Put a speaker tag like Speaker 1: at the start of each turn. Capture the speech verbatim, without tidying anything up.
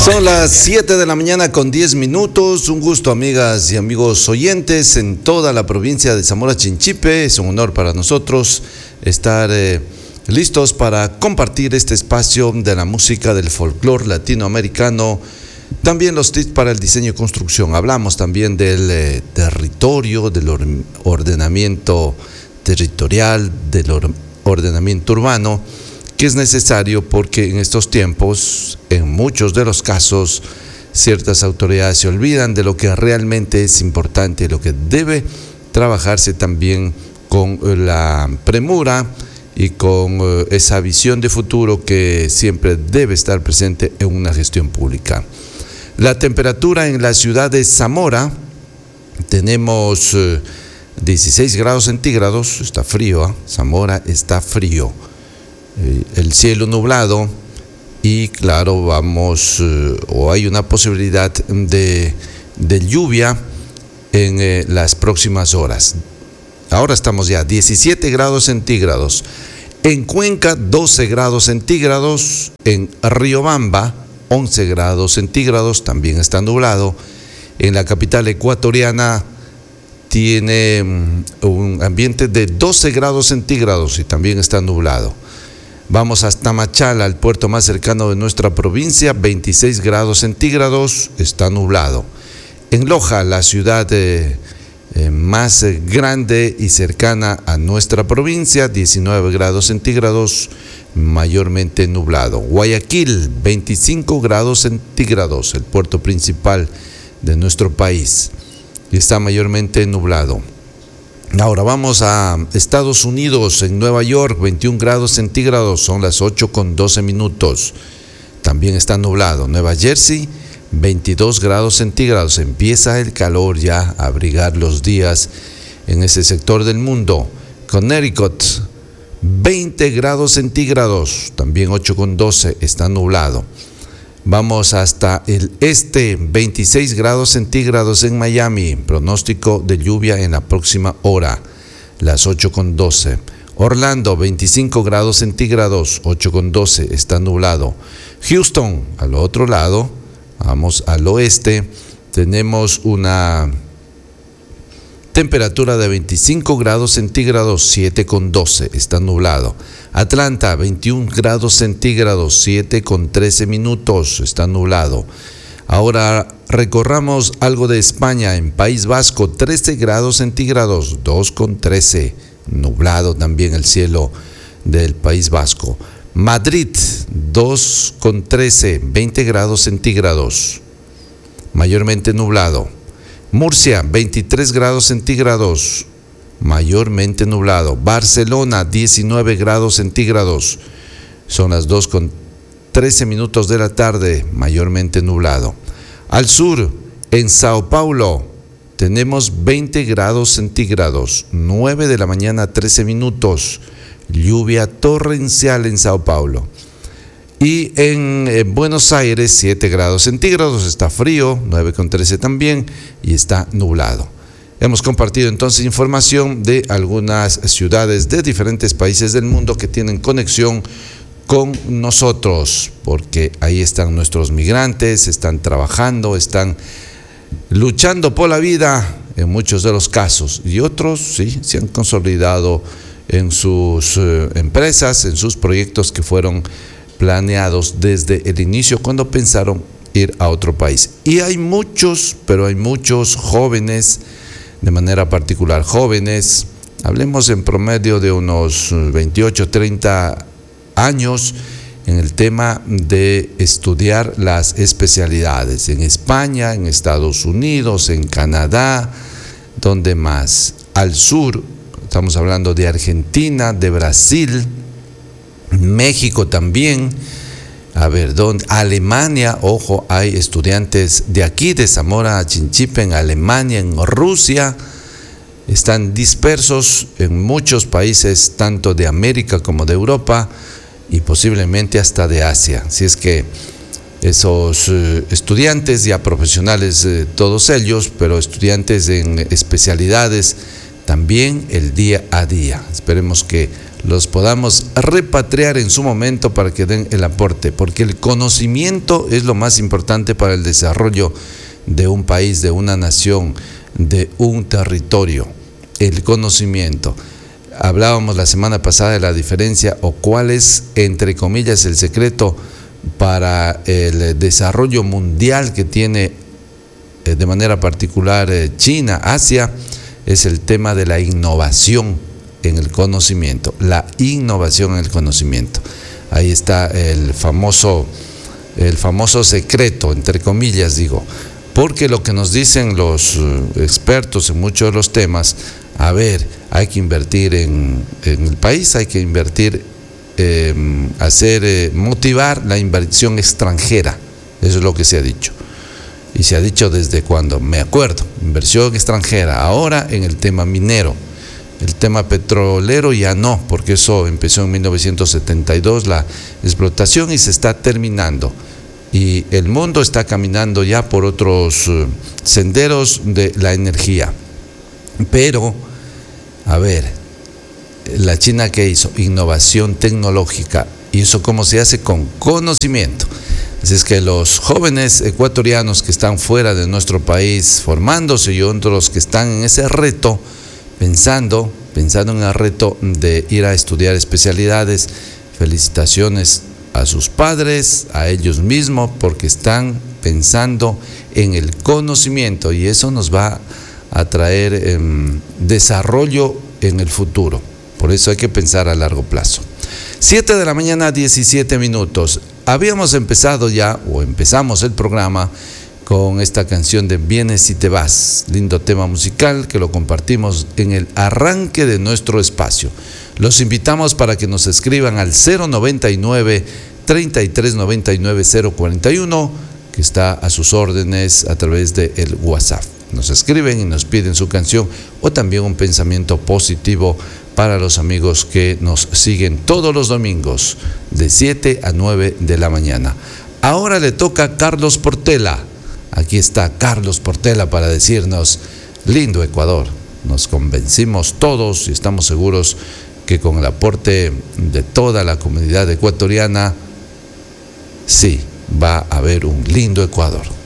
Speaker 1: Son las siete de la mañana con diez minutos. Un gusto, amigas y amigos oyentes en toda la provincia de Zamora Chinchipe. Es un honor para nosotros estar eh, listos para compartir este espacio de la música del folclore latinoamericano. También los tips para el diseño y construcción. Hablamos también del eh, territorio, del or ordenamiento territorial, del or ordenamiento urbano, que es necesario porque en estos tiempos, en muchos de los casos, ciertas autoridades se olvidan de lo que realmente es importante, lo que debe trabajarse también con la premura y con esa visión de futuro que siempre debe estar presente en una gestión pública. La temperatura en la ciudad de Zamora, tenemos dieciséis grados centígrados, está frío, ¿eh? Zamora está frío. El cielo nublado y claro, vamos eh, o hay una posibilidad de, de lluvia en eh, las próximas horas. Ahora estamos ya diecisiete grados centígrados. En Cuenca, doce grados centígrados. En Riobamba, once grados centígrados, también está nublado. En la capital ecuatoriana tiene un ambiente de doce grados centígrados y también está nublado. Vamos hasta Machala, el puerto más cercano de nuestra provincia, veintiséis grados centígrados, está nublado. En Loja, la ciudad eh, eh, más eh, grande y cercana a nuestra provincia, diecinueve grados centígrados, mayormente nublado. Guayaquil, veinticinco grados centígrados, el puerto principal de nuestro país, y está mayormente nublado. Ahora vamos a Estados Unidos, en Nueva York, veintiún grados centígrados, son las ocho con doce minutos, también está nublado. Nueva Jersey, veintidós grados centígrados, empieza el calor ya a abrigar los días en ese sector del mundo. Connecticut, veinte grados centígrados, también ocho con doce, está nublado. Vamos hasta el este, veintiséis grados centígrados en Miami, pronóstico de lluvia en la próxima hora, las ocho con doce. Orlando, veinticinco grados centígrados, ocho con doce, está nublado. Houston, al otro lado, vamos al oeste, tenemos una temperatura de veinticinco grados centígrados, siete con doce, está nublado. Atlanta, veintiún grados centígrados, siete con trece minutos, está nublado. Ahora recorramos algo de España, en País Vasco, trece grados centígrados, dos con trece, nublado también el cielo del País Vasco. Madrid, dos con trece, veinte grados centígrados, mayormente nublado. Murcia, veintitrés grados centígrados, mayormente nublado. Barcelona, diecinueve grados centígrados, son las dos con trece minutos de la tarde, mayormente nublado. Al sur, en Sao Paulo, tenemos veinte grados centígrados, nueve de la mañana, trece minutos, lluvia torrencial en Sao Paulo. Y en eh, Buenos Aires, siete grados centígrados, está frío, nueve con trece también, y está nublado. Hemos compartido entonces información de algunas ciudades de diferentes países del mundo que tienen conexión con nosotros, porque ahí están nuestros migrantes, están trabajando, están luchando por la vida en muchos de los casos, y otros sí, se han consolidado en sus eh, empresas, en sus proyectos que fueron planeados desde el inicio cuando pensaron ir a otro país. Y hay muchos, pero hay muchos jóvenes, de manera particular jóvenes, hablemos en promedio de unos veintiocho, treinta años, en el tema de estudiar las especialidades en España, en Estados Unidos, en Canadá, donde más, al sur, estamos hablando de Argentina, de Brasil, México también, a ver, ¿dónde? Alemania, ojo, hay estudiantes de aquí, de Zamora Chinchipe, en Alemania, en Rusia, están dispersos en muchos países, tanto de América como de Europa, y posiblemente hasta de Asia. Así es que esos eh, estudiantes ya profesionales, eh, todos ellos, pero estudiantes en especialidades, también el día a día. Esperemos que los podamos repatriar en su momento para que den el aporte, porque el conocimiento es lo más importante para el desarrollo de un país, de una nación, de un territorio. El conocimiento. Hablábamos la semana pasada de la diferencia o cuál es, entre comillas, el secreto para el desarrollo mundial que tiene de manera particular China, Asia, es el tema de la innovación en el conocimiento, la innovación en el conocimiento. Ahí está el famoso, el famoso secreto, entre comillas digo, porque lo que nos dicen los expertos en muchos de los temas, a ver, hay que invertir en, en el país, hay que invertir, eh, hacer, eh, motivar la inversión extranjera, eso es lo que se ha dicho. Y se ha dicho desde cuando, me acuerdo, inversión extranjera, ahora en el tema minero. El tema petrolero ya no, porque eso empezó en mil novecientos setenta y dos, la explotación, y se está terminando. Y el mundo está caminando ya por otros uh, senderos de la energía. Pero, a ver, la China, ¿qué hizo? Innovación tecnológica. ¿Y eso cómo se hace? Con conocimiento. Así es que los jóvenes ecuatorianos que están fuera de nuestro país formándose y otros que están en ese reto, pensando, pensando en el reto de ir a estudiar especialidades, felicitaciones a sus padres, a ellos mismos, porque están pensando en el conocimiento y eso nos va a traer eh, desarrollo en el futuro. Por eso hay que pensar a largo plazo. siete de la mañana, diecisiete minutos. Habíamos empezado ya, o empezamos el programa con esta canción de Vienes y te vas, lindo tema musical que lo compartimos en el arranque de nuestro espacio. Los invitamos para que nos escriban al cero noventa y nueve, treinta y tres noventa y nueve, cero cuarenta y uno, que está a sus órdenes a través del WhatsApp. Nos escriben y nos piden su canción o también un pensamiento positivo para los amigos que nos siguen todos los domingos de siete a nueve de la mañana. Ahora le toca a Carlos Portela. Aquí está Carlos Portela para decirnos, lindo Ecuador. Nos convencimos todos y estamos seguros que con el aporte de toda la comunidad ecuatoriana, sí, va a haber un lindo Ecuador.